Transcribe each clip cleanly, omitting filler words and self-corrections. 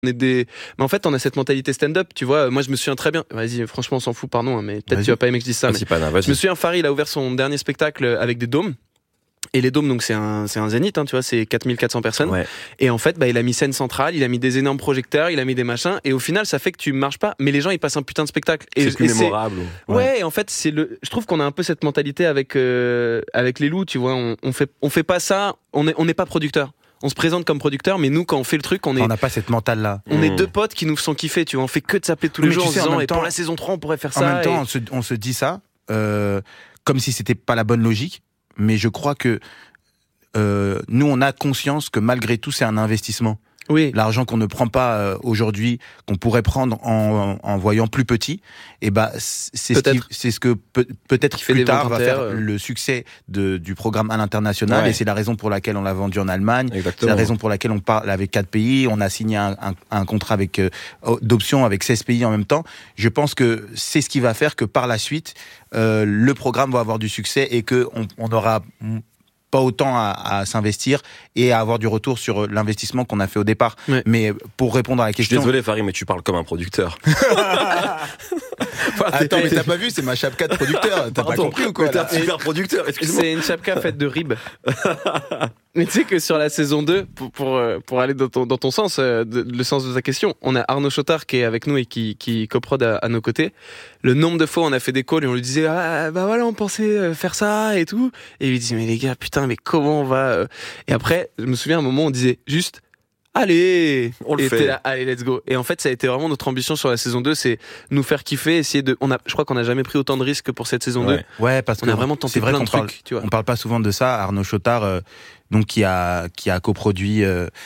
Mais en fait, on a cette mentalité stand-up, tu vois. Moi, je me souviens très bien. Vas-y, franchement, on s'en fout, pardon, hein, mais peut-être tu vas pas aimer que je dise ça. Vas-y. Je me souviens, Farid, il a ouvert son dernier spectacle avec des dômes. Et les dômes, donc c'est un zénith, hein, tu vois, c'est 4400 personnes. Ouais. Et en fait, il a mis scène centrale, il a mis des énormes projecteurs, il a mis des machins. Et au final, ça fait que tu marches pas, mais les gens, ils passent un putain de spectacle. C'est plus mémorable. Ouais, en fait, je trouve qu'on a un peu cette mentalité avec les loups, tu vois. On fait pas ça, on n'est pas producteur. On se présente comme producteur, mais nous, quand on fait le truc, on n'a pas cette mentale-là. On est deux potes qui nous font kiffer, tu vois. On fait que de s'appeler tous les jours en disant, et pour la saison 3, on pourrait faire ça. En même temps, on se dit ça, comme si c'était pas la bonne logique, mais je crois que nous, on a conscience que malgré tout, c'est un investissement. Oui. L'argent qu'on ne prend pas aujourd'hui, qu'on pourrait prendre en voyant plus petit, c'est ce que peut-être plus tard va faire le succès du programme à l'international. Et c'est la raison pour laquelle on l'a vendu en Allemagne. Exactement. C'est la raison pour laquelle on parle avec 4 pays. On a signé un contrat d'option avec 16 pays en même temps. Je pense que c'est ce qui va faire que par la suite, le programme va avoir du succès et que on aura pas autant à s'investir et à avoir du retour sur l'investissement qu'on a fait au départ. Ouais. Mais pour répondre à la question... Je suis désolé Farid, mais tu parles comme un producteur. Attends, mais t'as pas vu, c'est ma chapka de producteur. T'as pas compris ou quoi? T'es un super producteur, excuse-moi. C'est une chapka faite de rib. Mais tu sais que sur la saison 2, pour aller dans ton sens, le sens de ta question, on a Arnaud Chotard qui est avec nous et qui coprode à nos côtés. Le nombre de fois on a fait des calls et on lui disait voilà, on pensait faire ça et tout, et il lui disait mais les gars, putain, mais comment on va Et après, je me souviens, à un moment, on disait juste allez, on le fait. Là, allez, let's go. Et en fait, ça a été vraiment notre ambition sur la saison 2, c'est nous faire kiffer, essayer je crois qu'on n'a jamais pris autant de risques pour cette saison 2. Ouais, parce qu'on a vraiment tenté plein de trucs, tu vois. On parle pas souvent de ça. Arnaud Chotard, donc qui a coproduit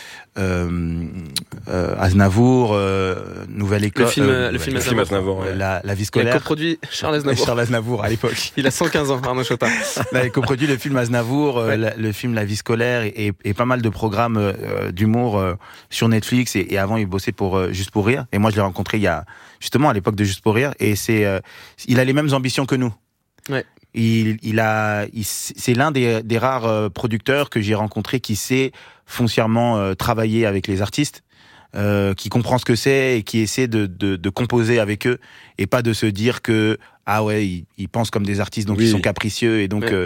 Aznavour, Nouvelle École, le film Aznavour, la vie scolaire. Il a coproduit Charles Aznavour à l'époque. Il a 115 ans, Arnaud Chotard. Il a coproduit le film Aznavour, le film La vie scolaire et pas mal de programmes d'humour sur Netflix et avant il bossait pour Juste pour rire. Et moi je l'ai rencontré il y a justement à l'époque de Juste pour rire et il a les mêmes ambitions que nous. Ouais. C'est l'un des rares producteurs que j'ai rencontré qui sait foncièrement travailler avec les artistes, qui comprend ce que c'est et qui essaie de composer avec eux et pas de se dire que ils pensent comme des artistes donc ils sont capricieux et donc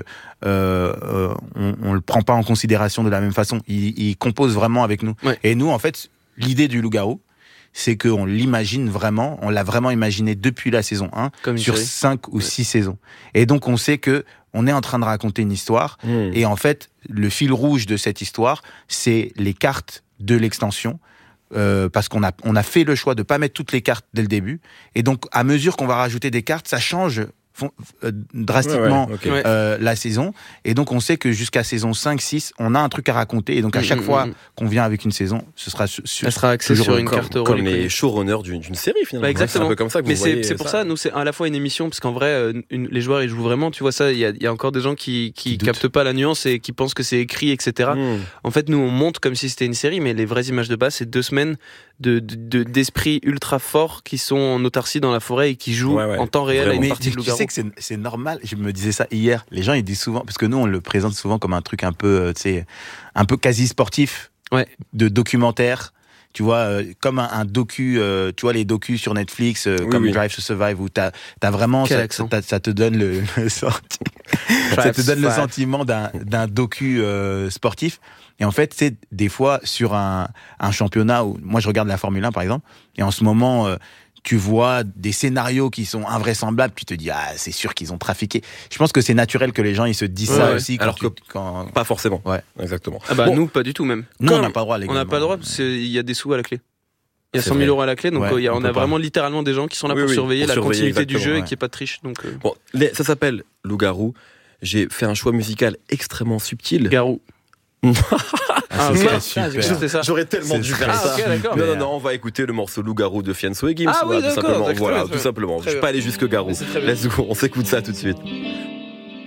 on le prend pas en considération de la même façon. Il compose vraiment avec nous. Ouais. Et nous en fait l'idée du Loup-garou, c'est qu'on l'imagine vraiment, on l'a vraiment imaginé depuis la saison 1 sur 5 ou 6 saisons. Et donc on sait que on est en train de raconter une histoire et en fait le fil rouge de cette histoire, c'est les cartes de l'extension. Parce qu'on a fait le choix de pas mettre toutes les cartes dès le début et donc à mesure qu'on va rajouter des cartes, ça change drastiquement la saison et donc on sait que jusqu'à saison 5-6 on a un truc à raconter et donc à chaque fois qu'on vient avec une saison ce sera axé sur une carte comme les showrunners d'une série finalement. Exactement. C'est un peu comme ça que mais vous voyez c'est pour ça nous c'est à la fois une émission parce qu'en vrai les joueurs ils jouent vraiment, tu vois ça, il y a encore des gens qui captent pas la nuance et qui pensent que c'est écrit, etc. En fait nous on monte comme si c'était une série mais les vraies images de base c'est 2 semaines d'esprits ultra forts qui sont en autarcie dans la forêt et qui jouent en temps réel à une partie de Loup-garou. Tu sais que c'est normal, je me disais ça hier, les gens ils disent souvent, parce que nous on le présente souvent comme un truc un peu, un peu quasi sportif, de documentaire, tu vois, comme un docu, tu vois les docus sur Netflix, comme Drive to Survive, où t'as vraiment, ça te donne ça te donne le sentiment d'un docu sportif. Et en fait, c'est des fois sur un championnat où moi je regarde la Formule 1 par exemple, et en ce moment tu vois des scénarios qui sont invraisemblables, tu te dis c'est sûr qu'ils ont trafiqué. Je pense que c'est naturel que les gens ils se disent ça aussi quand pas forcément. Ouais, exactement. Nous pas du tout même. Nous on n'a pas le droit légalement. On n'a pas le droit parce qu'il y a des sous à la clé. Il y a 100 000 euros à la clé, donc on a vraiment littéralement des gens qui sont là pour surveiller la continuité du jeu et qu'il n'y ait pas de triche. Donc bon, ça s'appelle Loup-garou. J'ai fait un choix musical extrêmement subtil. Garou. C'était ça. J'aurais tellement dû faire ça. Okay, non, on va écouter le morceau Loup-garou de Fianso et Gims. Tout simplement. Tout simplement. Je suis pas allé jusque Garou. Let's go, on s'écoute ça tout de suite.